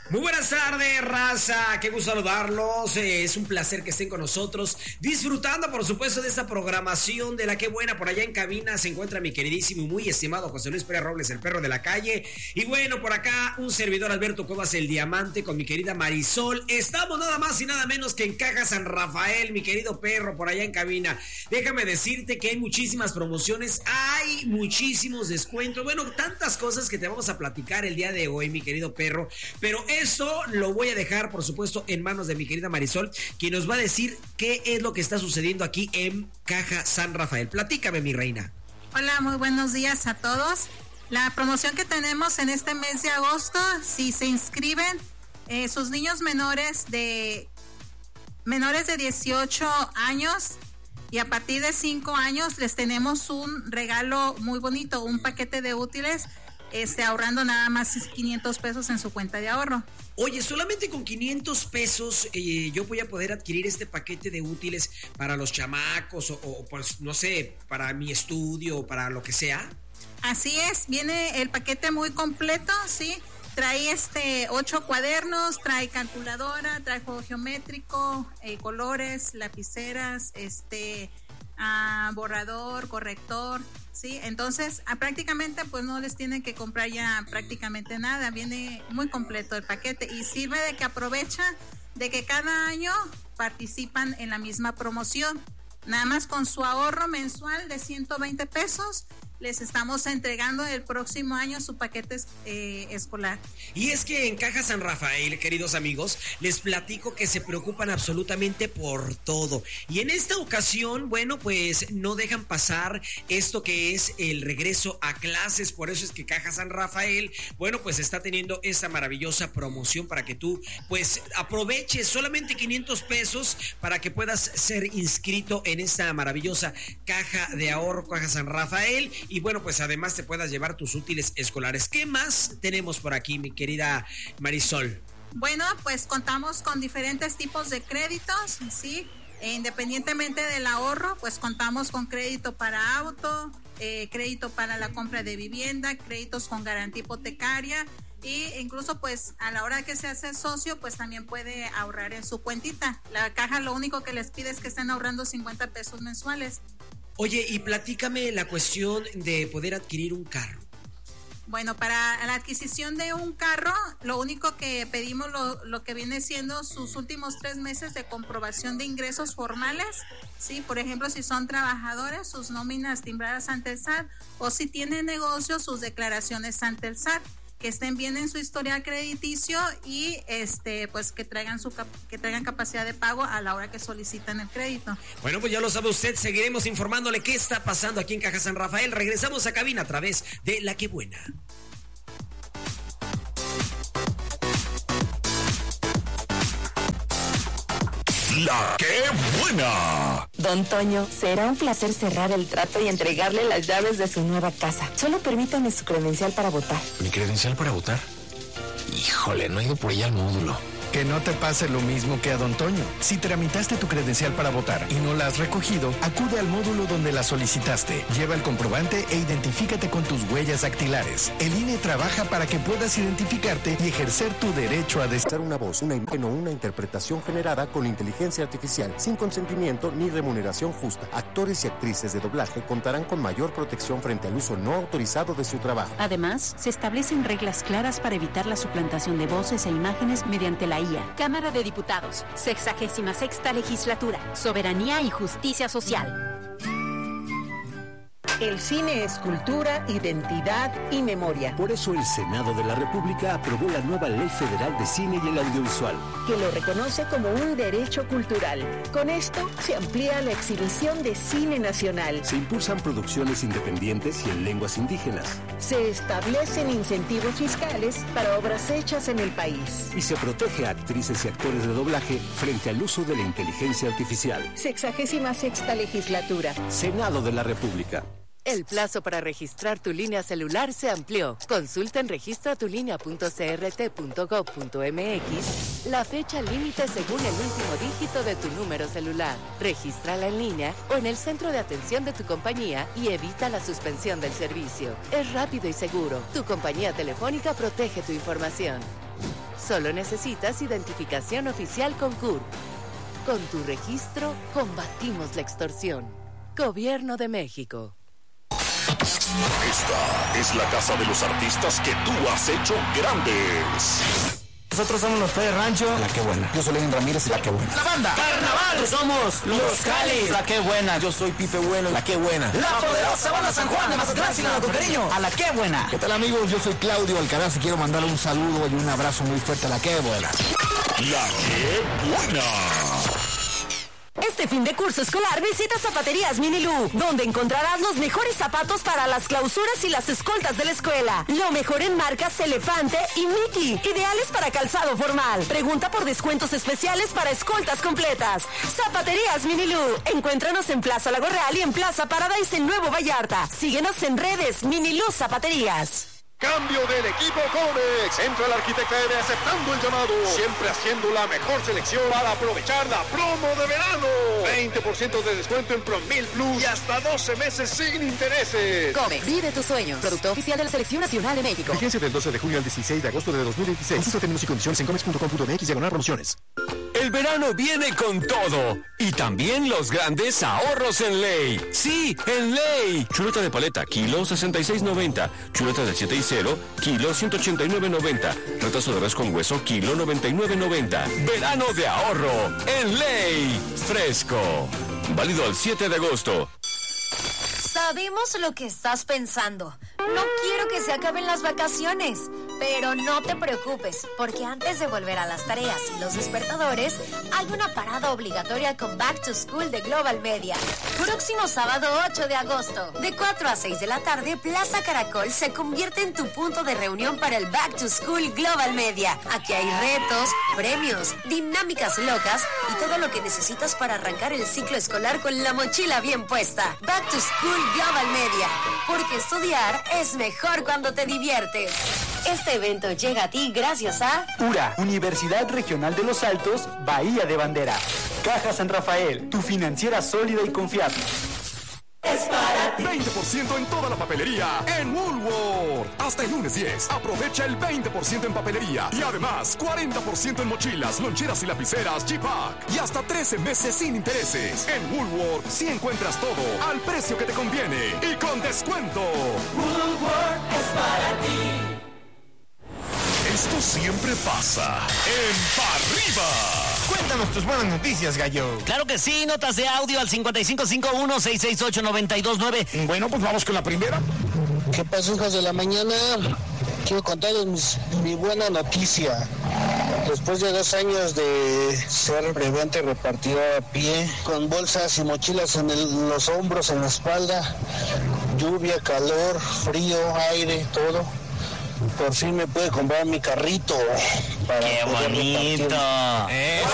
Muy buenas tardes, raza, qué gusto saludarlos, es un placer que estén con nosotros, disfrutando por supuesto de esta programación de La Qué Buena. Por allá en cabina se encuentra mi queridísimo y muy estimado José Luis Pérez Robles, el perro de la calle, y bueno, por acá un servidor Alberto Cuevas, el diamante, con mi querida Marisol. Estamos nada más y nada menos que en Caja San Rafael, mi querido perro, por allá en cabina. Déjame decirte que hay muchísimas promociones, hay muchísimos descuentos, bueno, tantas cosas que te vamos a platicar el día de hoy, mi querido perro, pero eso lo voy a dejar, por supuesto, en manos de mi querida Marisol, quien nos va a decir qué es lo que está sucediendo aquí en Caja San Rafael. Platícame, mi reina. Hola, muy buenos días a todos. La promoción que tenemos en este mes de agosto, si se inscriben sus niños menores de 18 años y a partir de 5 años, les tenemos un regalo muy bonito, un paquete de útiles, ahorrando nada más 500 pesos en su cuenta de ahorro. Oye, solamente con 500 pesos yo voy a poder adquirir este paquete de útiles para los chamacos o pues, no sé, para mi estudio o para lo que sea. Así es, viene el paquete muy completo, ¿sí? Trae 8 cuadernos, trae calculadora, trae juego geométrico, colores, lapiceras, borrador, corrector, ¿sí? Entonces, prácticamente pues no les tienen que comprar ya prácticamente nada, viene muy completo el paquete y sirve de que aprovecha de que cada año participan en la misma promoción. Nada más con su ahorro mensual de 120 pesos les estamos entregando el próximo año su paquete escolar. Y es que en Caja San Rafael, queridos amigos, les platico que se preocupan absolutamente por todo. Y en esta ocasión, bueno, pues no dejan pasar esto que es el regreso a clases. Por eso es que Caja San Rafael, bueno, pues está teniendo esta maravillosa promoción para que tú, pues, aproveches solamente 500 pesos para que puedas ser inscrito en esta maravillosa caja de ahorro, Caja San Rafael. Y bueno, pues además te puedas llevar tus útiles escolares. ¿Qué más tenemos por aquí, mi querida Marisol? Bueno, pues contamos con diferentes tipos de créditos, ¿sí? Independientemente del ahorro, pues contamos con crédito para auto, crédito para la compra de vivienda, créditos con garantía hipotecaria. Y incluso pues a la hora que se hace socio, pues también puede ahorrar en su cuentita. La caja lo único que les pide es que estén ahorrando 50 pesos mensuales. Oye, y platícame la cuestión de poder adquirir un carro. Bueno, para la adquisición de un carro, lo único que pedimos lo que viene siendo sus últimos 3 meses de comprobación de ingresos formales, ¿sí? Por ejemplo, si son trabajadores, sus nóminas timbradas ante el SAT, o si tienen negocio, sus declaraciones ante el SAT, que estén bien en su historial crediticio y pues que traigan capacidad de pago a la hora que solicitan el crédito. Bueno, pues ya lo sabe usted, seguiremos informándole qué está pasando aquí en Caja San Rafael. Regresamos a cabina a través de La Qué Buena. La Qué Buena. Don Toño, será un placer cerrar el trato y entregarle las llaves de su nueva casa. Solo permítame su credencial para votar. ¿Mi credencial para votar? Híjole, no he ido por ella al módulo. Que no te pase lo mismo que a Don Toño. Si tramitaste tu credencial para votar y no la has recogido, acude al módulo donde la solicitaste. Lleva el comprobante e identifícate con tus huellas dactilares. El INE trabaja para que puedas identificarte y ejercer tu derecho a ser una voz, una imagen o una interpretación generada con inteligencia artificial, sin consentimiento ni remuneración justa. Actores y actrices de doblaje contarán con mayor protección frente al uso no autorizado de su trabajo. Además, se establecen reglas claras para evitar la suplantación de voces e imágenes mediante la IA. Cámara de Diputados, 66ª Legislatura, Soberanía y Justicia Social. El cine es cultura, identidad y memoria. Por eso el Senado de la República aprobó la nueva Ley Federal de Cine y el Audiovisual, que lo reconoce como un derecho cultural. Con esto se amplía la exhibición de cine nacional. Se impulsan producciones independientes y en lenguas indígenas. Se establecen incentivos fiscales para obras hechas en el país. Y se protege a actrices y actores de doblaje frente al uso de la inteligencia artificial. 66ª Legislatura. Senado de la República. El plazo para registrar tu línea celular se amplió. Consulta en registratulinea.crt.gov.mx la fecha límite según el último dígito de tu número celular. Regístrala en línea o en el centro de atención de tu compañía y evita la suspensión del servicio. Es rápido y seguro. Tu compañía telefónica protege tu información. Solo necesitas identificación oficial con CURP. Con tu registro, combatimos la extorsión. Gobierno de México. Esta es la casa de los artistas que tú has hecho grandes. Nosotros somos los Pérez Rancho, La Que Buena. Yo soy Lenin Ramírez, La Que Buena. La banda Carnaval, somos los Cali, La Que Buena. Yo soy Pipe Bueno, La Que Buena. La poderosa banda San Juan de Mazatlán, Sinaloa, con cariño, a La Que Buena. ¿Qué tal, amigos? Yo soy Claudio Alcaraz y quiero mandarle un saludo y un abrazo muy fuerte a La Que Buena. La Que Buena. Este fin de curso escolar visita Zapaterías Minilú, donde encontrarás los mejores zapatos para las clausuras y las escoltas de la escuela. Lo mejor en marcas Elefante y Mickey, ideales para calzado formal. Pregunta por descuentos especiales para escoltas completas. Zapaterías Minilú. Encuéntranos en Plaza Lago Real y en Plaza Paradise en Nuevo Vallarta. Síguenos en redes Minilú Zapaterías. Cambio del equipo Comex. Entra el arquitecto Eve aceptando el llamado. Siempre haciendo la mejor selección para aprovechar la promo de verano. 20% de descuento en Promil Plus y hasta 12 meses sin intereses. Comex, vive tus sueños. Producto oficial de la Selección Nacional de México. Vigencia del 12 de junio al 16 de agosto de 2026. Consulta términos y condiciones en comex.com.mx/promociones. El verano viene con todo y también los grandes ahorros en Ley. Sí, en Ley. Chuleta de paleta, kilo 66.90. Chuleta del 7 y 0, kilo 189.90. Retazo de res con hueso, kilo 99.90. Verano de ahorro en Ley. Fresco. Válido al 7 de agosto. Sabemos lo que estás pensando. No quiero que se acaben las vacaciones. Pero no te preocupes, porque antes de volver a las tareas y los despertadores, hay una parada obligatoria con Back to School de Global Media. Próximo sábado 8 de agosto, de 4 a 6 de la tarde, Plaza Caracol se convierte en tu punto de reunión para el Back to School Global Media. Aquí hay retos, premios, dinámicas locas y todo lo que necesitas para arrancar el ciclo escolar con la mochila bien puesta. Back to School Global Media, porque estudiar es mejor cuando te diviertes. Este evento llega a ti gracias a URA, Universidad Regional de Los Altos, Bahía de Bandera. Caja San Rafael, tu financiera sólida y confiable. Es para ti. 20% en toda la papelería en Woolworth. Hasta el lunes 10. Aprovecha el 20% en papelería. Y además, 40% en mochilas, loncheras y lapiceras G-Pack. Y hasta 13 meses sin intereses. En Woolworth sí encuentras todo al precio que te conviene y con descuento. Woolworth es para ti. Esto siempre pasa en Pa' Arriba. Cuéntanos tus buenas noticias, gallo. Claro que sí, notas de audio al 5551-668-929. Bueno, pues vamos con la primera. ¿Qué pasa, hijos de la mañana? Quiero contarles mi buena noticia. Después de 2 años de ser brevante repartido a pie, con bolsas y mochilas en los hombros, en la espalda, lluvia, calor, frío, aire, todo, por fin me pude comprar mi carrito para ¡qué bonito!